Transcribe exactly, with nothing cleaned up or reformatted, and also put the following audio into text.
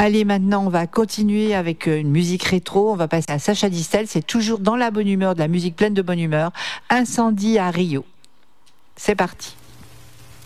Allez, maintenant, on va continuer avec une musique rétro. On va passer à Sacha Distel. C'est toujours dans la bonne humeur, de la musique pleine de bonne humeur. Incendie à Rio. C'est parti.